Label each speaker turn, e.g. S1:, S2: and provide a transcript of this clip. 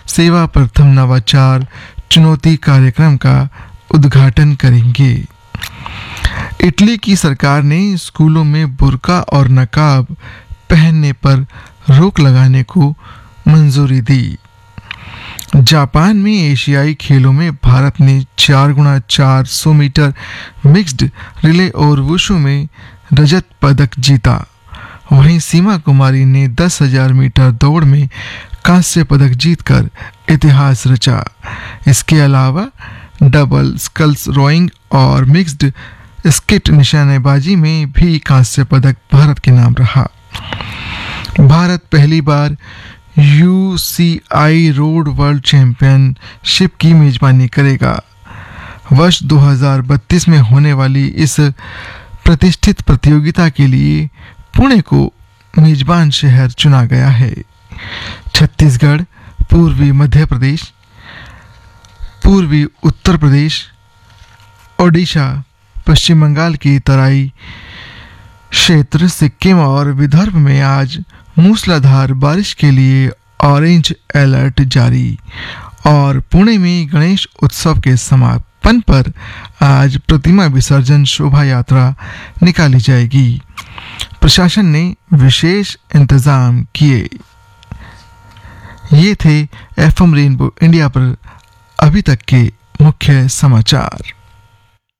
S1: सेवा प्रथम नवाचार चुनौती कार्यक्रम का उद्घाटन करेंगे। इटली की सरकार ने स्कूलों में बुर्का और नकाब पहनने पर रोक लगाने को मंजूरी दी। जापान में एशियाई खेलों में भारत ने 4x400 मीटर मिक्स्ड रिले और वुशु में रजत पदक जीता। वहीं सीमा कुमारी ने 10,000 मीटर दौड़ में कांस्य पदक जीतकर इतिहास रचा। इसके अलावा डबल स्कल्स रोइंग और मिक्स्ड स्किट निशानेबाजी में भी कांस्य पदक भारत के नाम रहा। भारत पहली बार UCI रोड वर्ल्ड चैंपियनशिप की मेजबानी करेगा। वर्ष 2032 में होने वाली इस प्रतिष्ठित प्रतियोगिता के लिए पुणे को मेजबान शहर चुना गया है। छत्तीसगढ़, पूर्वी मध्य प्रदेश, पूर्वी उत्तर प्रदेश, ओडिशा, पश्चिम बंगाल की तराई क्षेत्र, सिक्किम और विदर्भ में आज मूसलाधार बारिश के लिए ऑरेंज अलर्ट जारी। और पुणे में गणेश उत्सव के समापन पर आज प्रतिमा विसर्जन शोभा यात्रा निकाली जाएगी। प्रशासन ने विशेष इंतजाम किए। ये थे FM रेनबो इंडिया पर अभी तक के मुख्य समाचार।